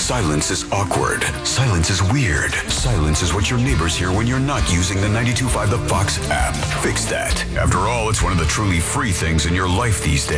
Silence is awkward. Silence is weird. Silence is what your neighbors hear when you're not using the 92.5 The Fox app. Fix that. After all, it's one of the truly free things in your life these days.